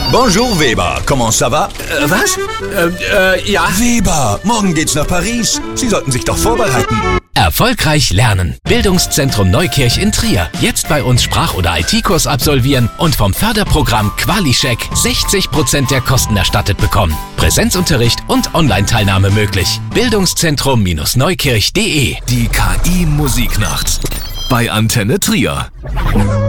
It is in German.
Bonjour Weber, comment ça va? Was? Ja. Weber, morgen geht's nach Paris. Sie sollten sich doch vorbereiten. Erfolgreich lernen. Bildungszentrum Neukirch in Trier. Jetzt bei uns Sprach- oder IT-Kurs absolvieren und vom Förderprogramm QualiCheck 60% der Kosten erstattet bekommen. Präsenzunterricht und Online-Teilnahme möglich. Bildungszentrum-neukirch.de. Die KI Musiknacht bei Antenne Trier.